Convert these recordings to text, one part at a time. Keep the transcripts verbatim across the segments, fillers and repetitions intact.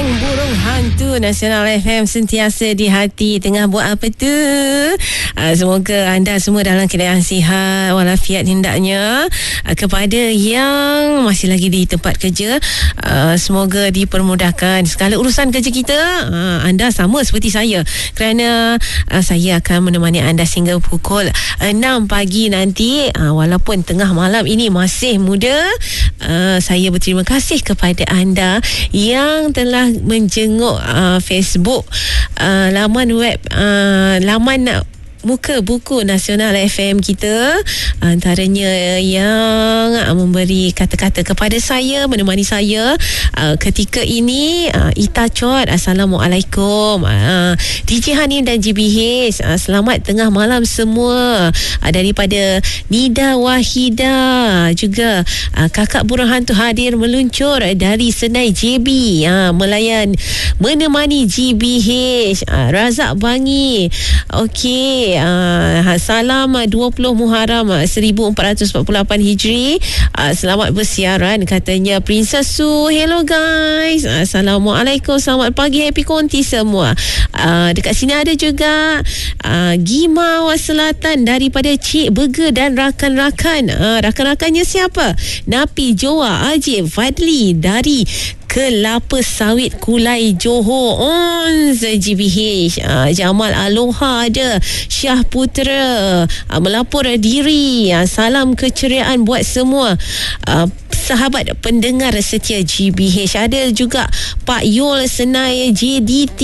Burung Hantu Nasional F M sentiasa di hati. Tengah buat apa tu? Uh, semoga anda semua dalam keadaan sihat walafiat hendaknya. Uh, kepada yang masih lagi di tempat kerja, uh, semoga dipermudahkan segala urusan kerja kita. Uh, anda sama seperti saya, kerana uh, saya akan menemani anda sehingga pukul enam pagi nanti. Uh, walaupun tengah malam ini masih muda, uh, saya berterima kasih kepada anda yang telah menjenguk uh, Facebook, uh, laman web, uh, laman muka buku nasional F M kita, antaranya yang memberi kata-kata kepada saya, menemani saya uh, ketika ini. uh, Ita Chot, Assalamualaikum. uh, D J Hanim dan G B H, uh, selamat tengah malam semua. uh, Daripada Nida Wahida, juga uh, Kakak Burung Hantu hadir meluncur dari Senai J B, uh, melayan menemani G B H. uh, Razak Bangi, okey. Uh, salam dua puluh Muharram seribu empat ratus empat puluh lapan Hijri. Uh, selamat bersiaran, katanya Princess Su. Hello guys, uh, Assalamualaikum, selamat pagi, happy konti semua. Uh, dekat sini ada juga uh, Gimawa Selatan daripada Cik Burger dan rakan-rakan. Uh, rakan-rakannya siapa? Napi, Joa, Ajib, Fadli dari Kelapa Sawit Kulai Johor. Ons G B H. uh, Jamal Aloha ada, Syah Putra uh, melapor diri. uh, Salam keceriaan buat semua uh, sahabat pendengar setia G B H. Ada juga Pak Yul Senai J D T,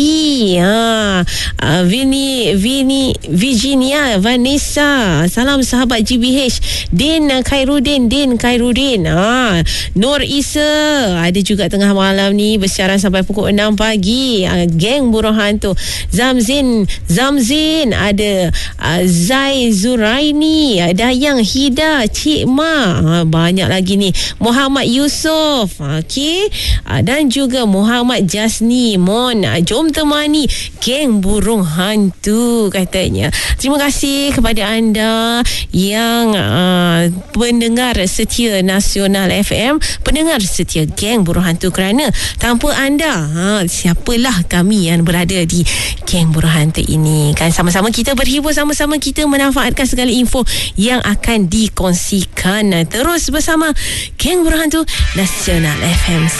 ha, uh, Vini, Vini Virginia Vanessa. Salam sahabat G B H. Din Khairudin, Din Khairudin, ha, Nur Isa ada juga tengah malam ni bersiaran sampai pukul enam pagi. uh, Geng Burung Hantu. Zamzin Zamzin ada, uh, Zai Zuraini, uh, Dayang Hida, Cik Ma, uh, banyak lagi ni. Muhammad Yusof, okey, uh, dan juga Muhammad Jasni Mon. Uh, jom temani Geng Burung Hantu, katanya. Terima kasih kepada anda yang uh, pendengar setia Nasional F M, pendengar setia Geng Burung Hantu, kerana tanpa anda, ha, siapalah kami yang berada di Geng Burung Hantu ini, kan? Sama-sama kita berhibur, sama-sama kita memanfaatkan segala info yang akan dikongsikan. Terus bersama Geng Burung Hantu Nasional F M.